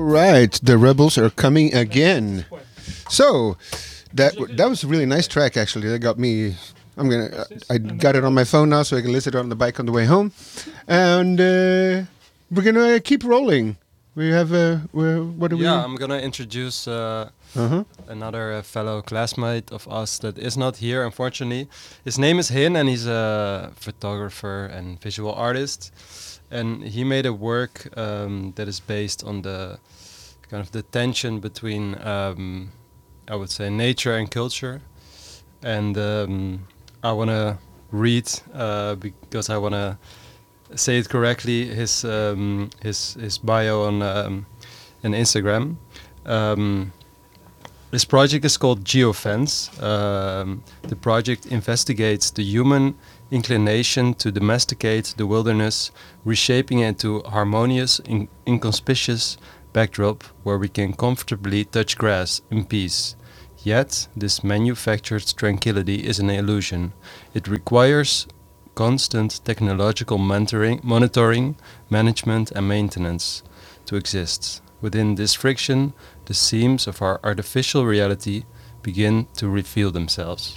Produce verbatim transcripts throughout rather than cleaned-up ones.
right, the rebels are coming again. So that that was a really nice track. Actually, that got me. I'm gonna. I got it on my phone now, so I can listen to it on the bike on the way home, and uh, we're gonna keep rolling. We have. Uh, we're, what do we? Yeah, I'm gonna introduce uh, Uh-huh. another uh, fellow classmate of us that is not here, unfortunately. His name is Hin, and he's a photographer and visual artist. And he made a work um, that is based on the kind of the tension between, um, I would say, nature and culture. And um, I want to read uh, because I want to say it correctly. His um, his his bio on um, on Instagram. Um, this project is called Geofence. Um, the project investigates the human inclination to domesticate the wilderness, reshaping it into harmonious, in- inconspicuous backdrop where we can comfortably touch grass in peace. Yet, this manufactured tranquility is an illusion. It requires constant technological monitoring, monitoring, management, and maintenance to exist. Within this friction, the seams of our artificial reality begin to reveal themselves.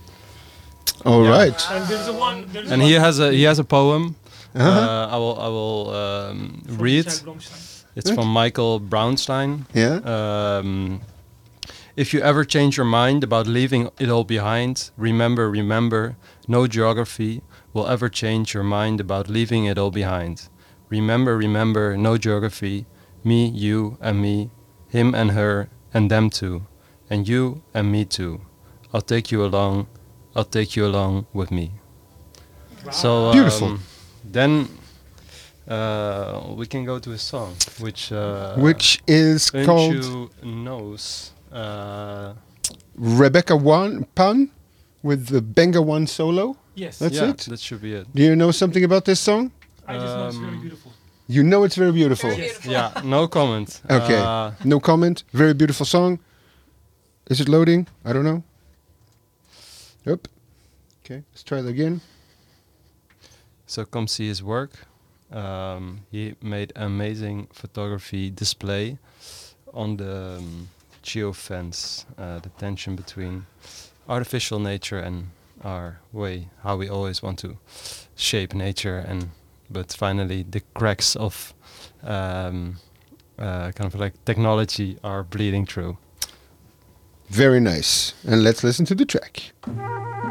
All Yeah. right. And there's a one. There's And one he has a he has a poem. Uh-huh. Uh, I will I will um, from read. Michael Blomstein. It's from Michael Brownstein. Yeah. Um, if you ever change your mind about leaving it all behind, remember, remember, no geography will ever change your mind about leaving it all behind. Remember, remember, no geography, me, you, and me, him and her, and them too, and you and me too. I'll take you along, I'll take you along with me. Wow. So um, Beautiful. Then uh, we can go to a song, which uh, Which is called Unchu knows. Uh, Rebecca Wan Pan with the Benga One solo. Yes. That's yeah, it? that should be it. Do you know something about this song? I just know it's very Um, beautiful. You know it's very beautiful. Very beautiful. Yeah, no comment. Okay. Uh, No comment. Very beautiful song. Is it loading? I don't know. Yep. Okay, let's try it again. so come see his work. Um, he made amazing photography display on the um, geofence, uh, the tension between artificial nature and our way, how we always want to shape nature, and but finally the cracks of um, uh, kind of like technology are bleeding through. Very nice. And let's listen to the track.